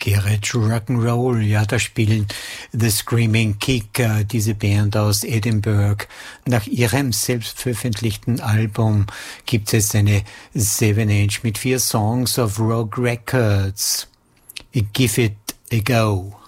Garage Rock'n'Roll, ja, da spielen The Screaming Kick, diese Band aus Edinburgh. Nach ihrem selbst veröffentlichten Album gibt es eine 7-Inch mit 4 Songs auf Rogue Records. Give it a go.